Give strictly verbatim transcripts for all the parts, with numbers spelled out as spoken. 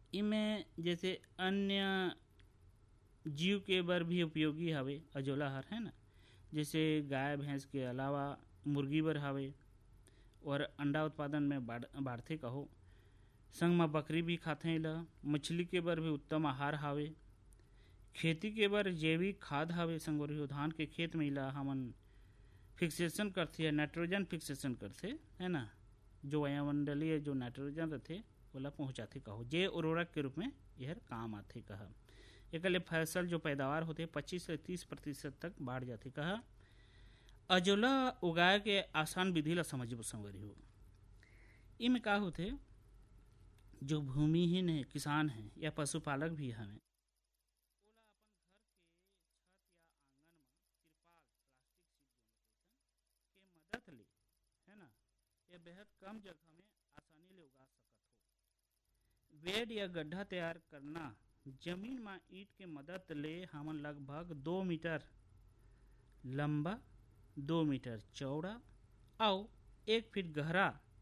इमें जैसे अन्य जीव के बर भी उपयोगी हवे अजोला हर, है ना। जैसे गाय भैंस के अलावा मुर्गी बर हवे और अंडा उत्पादन में बाढ़ बाढ़थे कहो। संग में बकरी भी खाथे एला। मछली के बर भी उत्तम आहार हावे। खेती के बर जैविक खाद हावे संगवारी हो। धान के खेत में इला हमन फिक्सेशन करथे या नाइट्रोजन फिक्सेशन करथे, है ना। जो वायुमंडलीय जो नाइट्रोजन रहथे ओला पहुंचाथे कहो, जे उर्वरक के रूप में यह काम आथे कहा। एकले फसल जो पैदावार होते पच्चीस से तीस प्रतिशत तक बढ़ जाते कहा। अजोला उगाए के आसान विधि ला समझबो संगवारी हो। इमें का होते, जो भूमिहीन है, किसान है या पशुपालक भी हमें मदद ले, है ना, ये बेहद कम जगह में आसानी ले उगा सकत हो। बेड या गड्ढा तैयार करना, जमीन में ईंट के मदद ले हमन लगभग दो मीटर लंबा, दो मीटर चौड़ा और एक फीट गहरा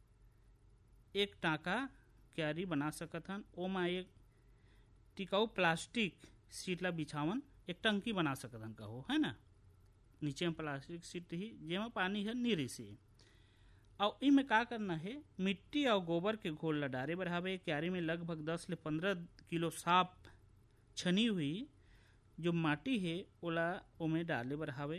एक टाँका क्यारी बना सकत हन। ओमा एक टिकाऊ प्लास्टिक सीट ला बिछावन एक टंकी बना सकत हन कहो, है ना। नीचे में प्लास्टिक सीट ही जेमा पानी है नी रिसे। और इमें का करना है, मिट्टी और गोबर के घोल ला डारे बर हवे। क्यारी में लगभग दस ले पंद्रह किलो साफ छनी हुई जो माटी है ओला ओमे डाले बर हवे।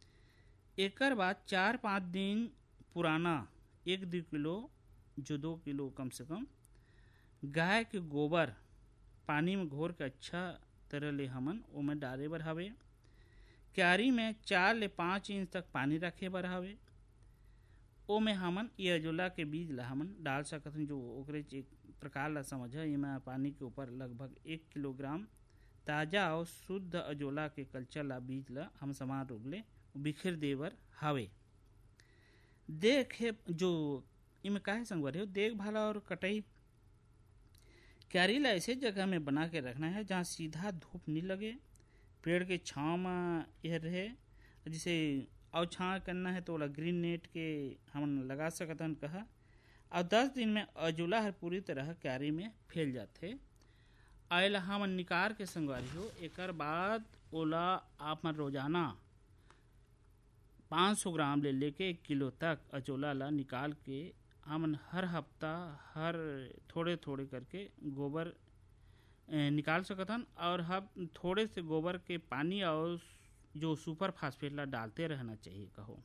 एकर बाद चार पाँच दिन पुराना एक दो किलो जो दो किलो कम से कम गाय के गोबर पानी में घोर के अच्छा तरह ले हमन ओमे डाले बर हवे। क्यारी में चार ले पाँच इंच तक पानी रखे बर हवे। ओमे हमन ये अजोला के बीज ला हमन डाल सकत हन। जो ओकरे एक प्रकार ला समझ, इमा पानी के ऊपर लगभग एक किलोग्राम ताजा और शुद्ध अजोला के कल्चर ला बीज ला हम समान रूप ले बिखेर देवर हवे। देखे जो इमें का है संगवारी हो, देखभाल और कटाई क्यारी ला ऐसे जगह में बना के रखना है जहाँ सीधा धूप नहीं लगे, पेड़ के छांव में यह रहे। जैसे और छाँव करना है तो ओला ग्रीन नेट के हम लगा सकत हन कहा। और दस दिन में अजोला हर पूरी तरह क्यारी में फैल जाते। आयला हम निकार के संगवारी हो। एकर बाद ओला आप मन रोजाना पाँच सौ ग्राम ले लेके एक किलो तक अजोला ला निकाल के हमन हर हफ्ता हर थोड़े थोड़े करके गोबर निकाल सकत हन। और हम थोड़े से गोबर के पानी और जो सुपर फास्फेट ला डालते रहना चाहिए कहो।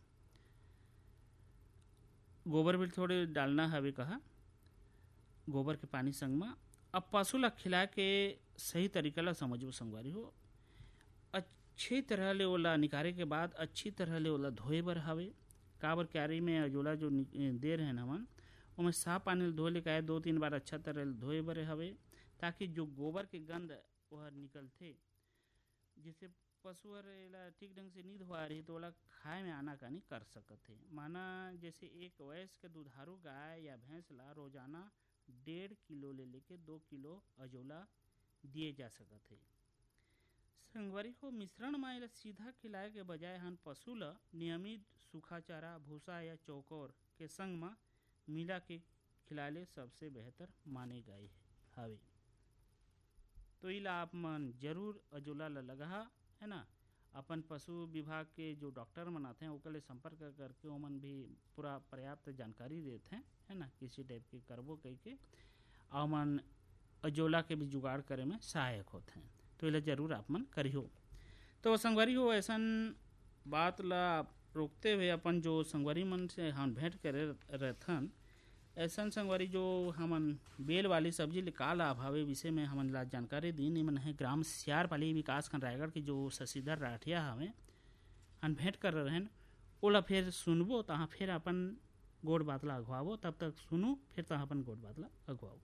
गोबर भी थोड़े डालना हवे कहा, गोबर के पानी संग में। अब पशु ला खिला के सही तरीका ला समझो संगवारी हो। अच्छी तरह ले ओला निकारे के बाद अच्छी तरह ले ओला धोए बर हवे। काबर क्यारी में अजोला जो दे रहे हमन ओमे साफ पानी ले धोए ले का दो तीन बार अच्छा तरह ले धोए बर हवे, ताकि जो गोबर के गंध वह निकलथे। जिससे पशु हर एला ठीक ढंग से नहीं धोआ रही तो ओला खाए में आना कानी कर सकत है। माना जैसे एक वयस्क दुधारू गाय या भैंस ला रोजाना डेढ़ किलो ले लेके दो किलो अजोला दिए जा सकत है। संगवारी को मिश्रण में सीधा खिलाए के बजाय हम पशु ला नियमित सूखा चारा, भूसा या चौकोर के संग में मिला के खिलाले सबसे बेहतर माने गए हवे। तो इला आप मन जरूर अजोला ला लगा, है ना। अपन पशु विभाग के जो डॉक्टर मन आते हैं ओकले संपर्क करके ओमन भी पूरा पर्याप्त जानकारी देते हैं, है ना। किसी टाइप के करबो कह के और मन अजोला के भी जुगाड़ करे में सहायक होते हैं। तो इला जरूर आप मन करियो। तो संगवारी हो ऐसन बात ला रोकते हुए अपन जो संगवारी मन से हम भेंट करे रहथन, ऐसा संगवारी जो हमन बेल वाली सब्जी ले का लाभ हवे विषय में हमन ला जानकारी दी। निमन है ग्राम सियारपाली विकास खंड रायगढ़ के जो शशिधर राठिया हवे हम भेंट कर रहे हैं। ओला फिर सुनबो तहाँ फिर अपन गोड़ बात ला अगवाबो। तब तक सुनो फिर तहाँ अपन गोड़ बात ला अगवाबो।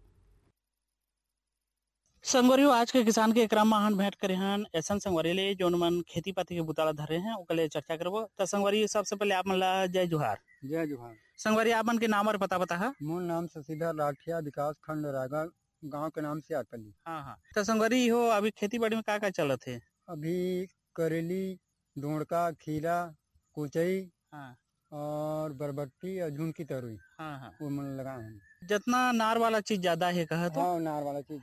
संगवारी आज के किसान के क्रम में हम भेंट करे हन ऐसा संगवारी ले जो मन खेती पाती के बुताला धरे हैं ओकले चर्चा करबो। तो संगवारी सबसे पहले आप मन ला जय जोहार। जय जोहार। संगवारी आप मन के नाम और पता बता है। मूल नाम शशिधर राठिया, विकास खंड रायगढ़, गांव के नाम सियारपाली। हाँ हाँ। तो संगवारी हो अभी खेती बाड़ी में का का चलत है। अभी करेली, डोड़का, खीरा, कुचई, हाँ, और बरबट्टी और झुन की तरुई, हाँ हाँ, वो मन लगाए हैं। जितना नार वाला चीज ज्यादा है कहा तो हाँ, नार वाला चीज